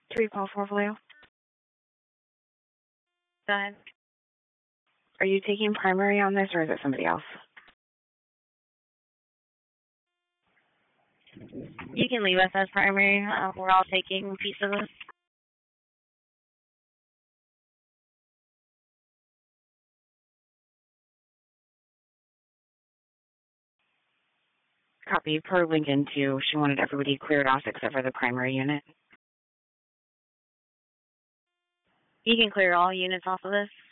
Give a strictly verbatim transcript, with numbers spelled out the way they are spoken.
Three call for Blue. Go ahead. Are you taking primary on this, or is it somebody else? You can leave us as primary. Uh, we're all taking a piece of this. Copy. Per Lincoln two, she wanted everybody cleared off except for the primary unit. You can clear all units off of this.